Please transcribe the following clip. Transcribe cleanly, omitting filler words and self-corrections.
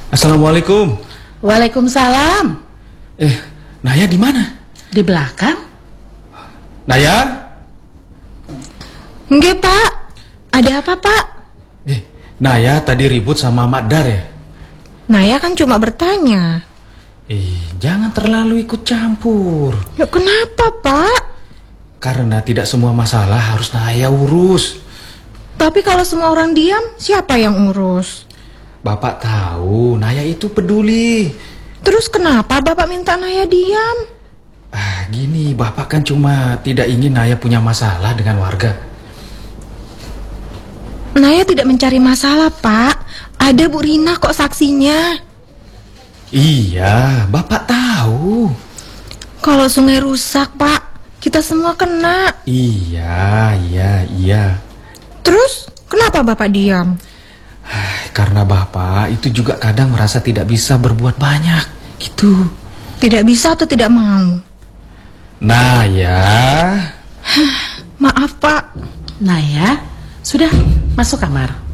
Assalamualaikum. Waalaikumsalam. Naya di mana? Di belakang? Naya? Enggak, Pak. Ada apa, Pak? Naya tadi ribut sama Mak Dar ya? Naya kan cuma bertanya. Jangan terlalu ikut campur. Ya kenapa, Pak? Karena tidak semua masalah harus Naya urus. Tapi kalau semua orang diam, siapa yang urus? Bapak tahu Naya itu peduli. Terus kenapa Bapak minta Naya diam? Gini, Bapak kan cuma tidak ingin Naya punya masalah dengan warga. Naya tidak mencari masalah, Pak. Ada Bu Rina kok saksinya. Iya, Bapak tahu. Kalau sungai rusak, Pak, kita semua kena. Iya. Terus kenapa Bapak diam? Karena Bapak itu juga kadang merasa tidak bisa berbuat banyak, gitu. Tidak bisa atau tidak mau? Naya. Maaf, Pak. Naya, sudah masuk kamar.